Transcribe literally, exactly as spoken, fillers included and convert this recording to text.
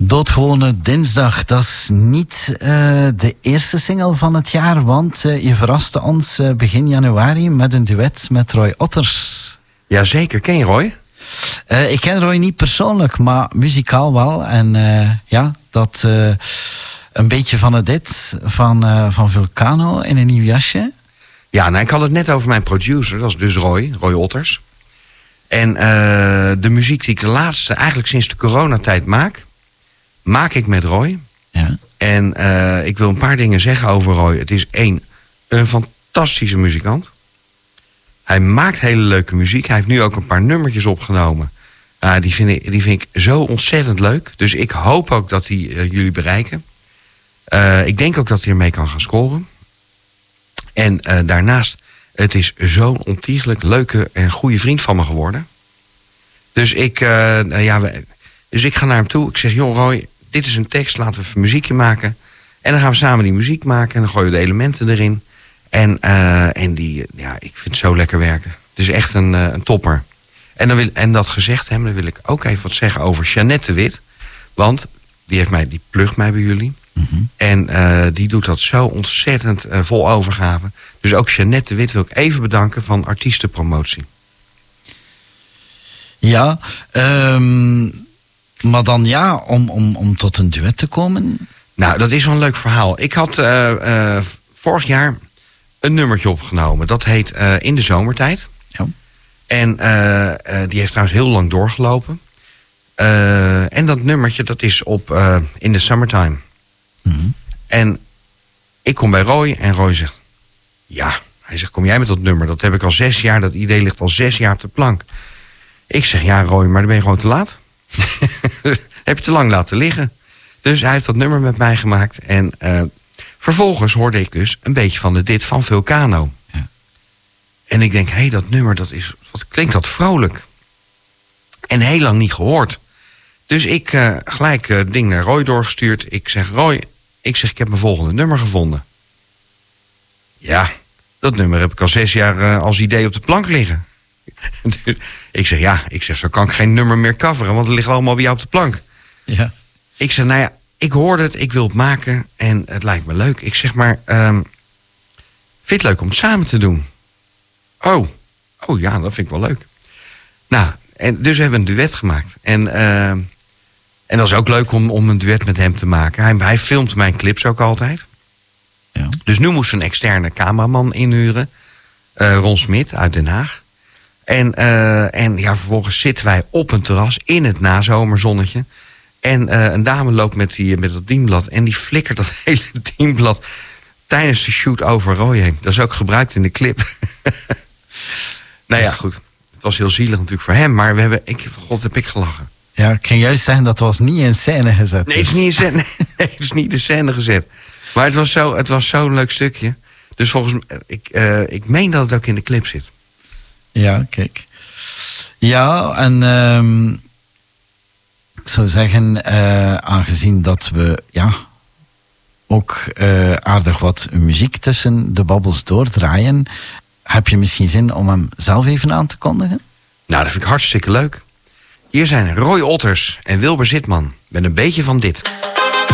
Doodgewone dinsdag, dat is niet uh, de eerste single van het jaar, want uh, je verraste ons uh, begin januari met een duet met Roy Otters. Jazeker, ken je Roy? Uh, ik ken Roy niet persoonlijk, maar muzikaal wel. En uh, ja, dat uh, een beetje van het dit van, uh, van Vulcano in een nieuw jasje. Ja, nou, ik had het net over mijn producer, dat is dus Roy, Roy Otters. En uh, de muziek die ik de laatste, eigenlijk sinds de coronatijd maak, maak ik met Roy. Ja. En uh, ik wil een paar dingen zeggen over Roy. Het is één, een fantastische muzikant. Hij maakt hele leuke muziek. Hij heeft nu ook een paar nummertjes opgenomen. Uh, die, vind ik, die vind ik zo ontzettend leuk. Dus ik hoop ook dat die uh, jullie bereiken. Uh, ik denk ook dat hij ermee kan gaan scoren. En uh, daarnaast, het is zo'n ontiegelijk leuke en goede vriend van me geworden. Dus ik, uh, uh, ja, we, dus ik ga naar hem toe. Ik zeg, joh Roy, dit is een tekst, laten we even muziekje maken. En dan gaan we samen die muziek maken. En dan gooien we de elementen erin. En, uh, en die, ja, ik vind het zo lekker werken. Het is echt een, uh, een topper. En, dan wil, en dat gezegd hebben, dan wil ik ook even wat zeggen over Jeannette de Wit. Want die, heeft mij, die plugt mij bij jullie. Mm-hmm. En uh, die doet dat zo ontzettend uh, vol overgave. Dus ook Jeannette de Wit wil ik even bedanken van Artiestenpromotie. Ja, um, maar dan ja, om, om, om tot een duet te komen. Nou, dat is wel een leuk verhaal. Ik had uh, uh, vorig jaar een nummertje opgenomen. Dat heet uh, In de Zomertijd. Ja. En uh, uh, die heeft trouwens heel lang doorgelopen. Uh, en dat nummertje, dat is op uh, In the Summertime. Mm-hmm. En ik kom bij Roy en Roy zegt, ja, hij zegt, kom jij met dat nummer? Dat heb ik al zes jaar, dat idee ligt al zes jaar op de plank. Ik zeg, ja Roy, maar dan ben je gewoon te laat. Heb je te lang laten liggen. Dus hij heeft dat nummer met mij gemaakt. En uh, vervolgens hoorde ik dus een beetje van de dit van Vulcano. Ja. En ik denk, hé, hey, dat nummer, dat is, wat klinkt dat vrolijk. En heel lang niet gehoord. Dus ik uh, gelijk het uh, ding naar Roy doorgestuurd. Ik zeg, Roy, ik zeg, ik heb mijn volgende nummer gevonden. Ja, dat nummer heb ik al zes jaar uh, als idee op de plank liggen. Dus ik zeg, ja, ik zeg, zo kan ik geen nummer meer coveren, want het ligt allemaal bij jou op de plank. Ja. Ik zeg, nou ja, ik hoorde het, ik wil het maken en het lijkt me leuk. Ik zeg maar, um, vind je het leuk om het samen te doen? Oh, oh ja, dat vind ik wel leuk. Nou, en dus we hebben een duet gemaakt. En, uh, en dat is ook leuk om, om een duet met hem te maken. Hij, hij filmt mijn clips ook altijd. Ja. Dus nu moesten we een externe cameraman inhuren. Uh, Ron Smit uit Den Haag. En, uh, en ja, vervolgens zitten wij op een terras in het nazomerzonnetje. En uh, een dame loopt met, die, met dat dienblad. En die flikkert dat hele dienblad tijdens de shoot over Roy heen. Dat is ook gebruikt in de clip. Nou ja, goed. Het was heel zielig natuurlijk voor hem. Maar we hebben, ik, god, heb ik gelachen. Ja, ik kan juist zeggen, dat was niet in scène gezet. Nee, het is niet in scène, nee, het is niet in scène gezet. Maar het was zo, het was zo'n leuk stukje. Dus volgens mij, ik, uh, ik meen dat het ook in de clip zit. Ja, kijk. Ja, en um, ik zou zeggen, uh, aangezien dat we ja ook uh, aardig wat muziek tussen de babbels doordraaien, heb je misschien zin om hem zelf even aan te kondigen? Nou, dat vind ik hartstikke leuk. Hier zijn Roy Otters en Wilber Zitman met een beetje van dit.